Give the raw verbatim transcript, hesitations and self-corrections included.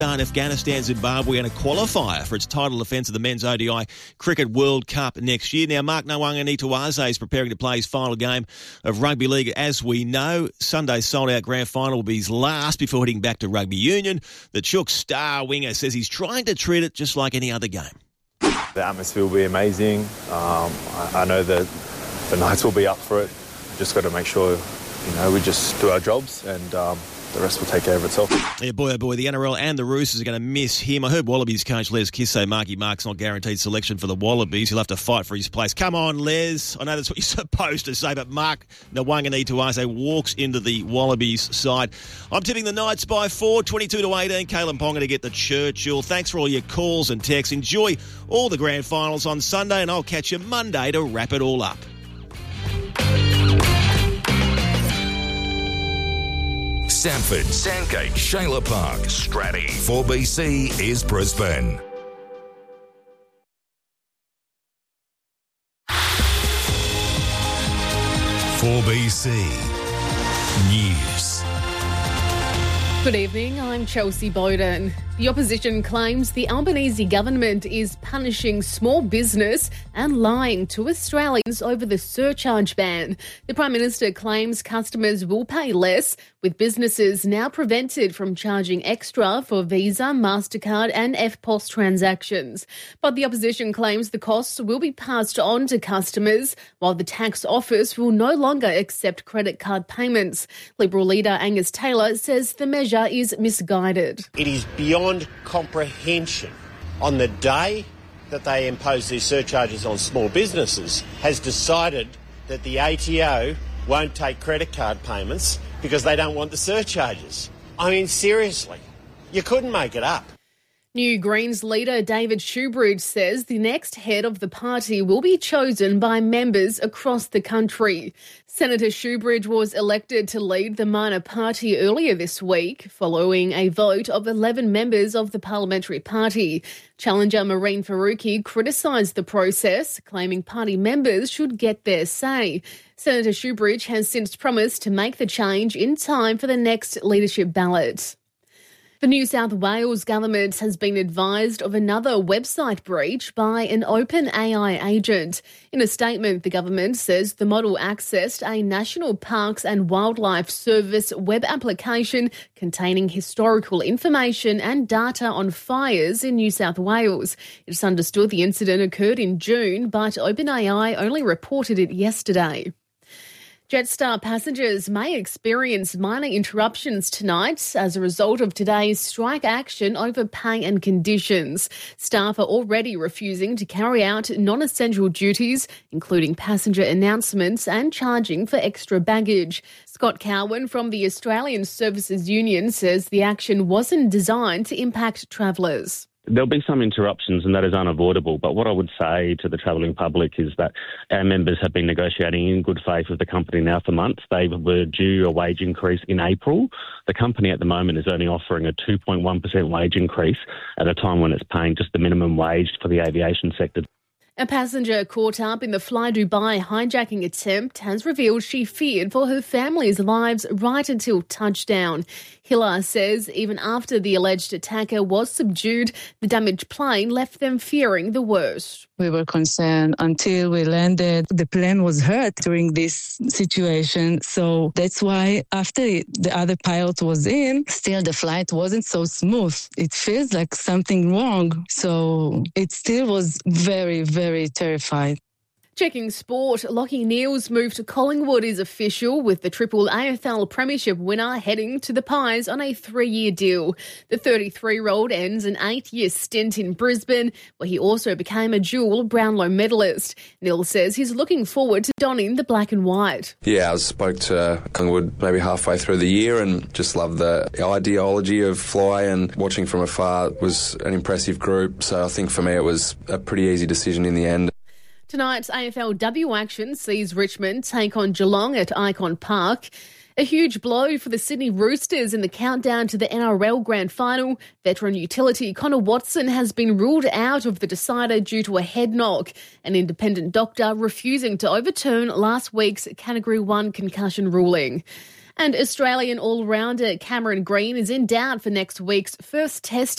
Afghanistan, Zimbabwe and a qualifier for its title defence of the Men's O D I Cricket World Cup next year. Now, Mark Nawaqanitawase is preparing to play his final game of Rugby League. As we know, Sunday's sold-out grand final will be his last before heading back to rugby union. The Chook star winger says he's trying to treat it just like any other game. The atmosphere will be amazing. Um, I, I know that the Knights will be up for it. Just got to make sure, you know, we just do our jobs and um, the rest will take care of itself. Yeah, boy, oh boy, the N R L and the Roosters are going to miss him. I heard Wallabies coach Les Kiss say Marky Mark's not guaranteed selection for the Wallabies. He'll have to fight for his place. Come on, Les. I know that's what you're supposed to say, but Mark Nawaqanitawase walks into the Wallabies side. I'm tipping the Knights by four, twenty-two to eighteen. Kalen Ponga to get the Churchill. Thanks for all your calls and texts. Enjoy all the grand finals on Sunday, and I'll catch you Monday to wrap it all up. Sanford, Sandgate, Shayla Park, Stratty. four B C is Brisbane. four B C News. Good evening, I'm Chelsea Bowden. The opposition claims the Albanese government is punishing small business and lying to Australians over the surcharge ban. The Prime Minister claims customers will pay less, with businesses now prevented from charging extra for Visa, MasterCard and F P O S transactions. But the opposition claims the costs will be passed on to customers, while the tax office will no longer accept credit card payments. Liberal leader Angus Taylor says the measure is misguided. It is beyond comprehension on the day that they impose these surcharges on small businesses has decided that the A T O won't take credit card payments because they don't want the surcharges. I mean, seriously, you couldn't make it up. New Greens leader David Shoebridge says the next head of the party will be chosen by members across the country. Senator Shoebridge was elected to lead the minor party earlier this week, following a vote of eleven members of the parliamentary party. Challenger Maureen Faruqi criticised the process, claiming party members should get their say. Senator Shoebridge has since promised to make the change in time for the next leadership ballot. The New South Wales government has been advised of another website breach by an OpenAI agent. In a statement, the government says the model accessed a National Parks and Wildlife Service web application containing historical information and data on fires in New South Wales. It's understood the incident occurred in June, but OpenAI only reported it yesterday. Jetstar passengers may experience minor interruptions tonight as a result of today's strike action over pay and conditions. Staff are already refusing to carry out non-essential duties, including passenger announcements and charging for extra baggage. Scott Cowan from the Australian Services Union says the action wasn't designed to impact travellers. There'll be some interruptions and that is unavoidable, but what I would say to the travelling public is that our members have been negotiating in good faith with the company now for months. They were due a wage increase in April. The company at the moment is only offering a two point one percent wage increase at a time when it's paying just the minimum wage for the aviation sector. A passenger caught up in the Fly Dubai hijacking attempt has revealed she feared for her family's lives right until touchdown. Hilla says even after the alleged attacker was subdued, the damaged plane left them fearing the worst. We were concerned until we landed. The plane was hurt during this situation. So that's why after the other pilot was in, still the flight wasn't so smooth. It feels like something wrong. So it still was very, very terrified. Checking sport, Lachie Neale's move to Collingwood is official, with the triple A F L Premiership winner heading to the Pies on a three-year deal. The thirty-three-year-old ends an eight-year stint in Brisbane, where he also became a dual Brownlow medalist. Neale says he's looking forward to donning the black and white. Yeah, I spoke to Collingwood maybe halfway through the year and just loved the ideology of Fly, and watching from afar was an impressive group. So I think for me it was a pretty easy decision in the end. Tonight's A F L W action sees Richmond take on Geelong at Icon Park. A huge blow for the Sydney Roosters in the countdown to the N R L Grand Final. Veteran utility Connor Watson has been ruled out of the decider due to a head knock, an independent doctor refusing to overturn last week's Category one concussion ruling. And Australian all-rounder Cameron Green is in doubt for next week's first test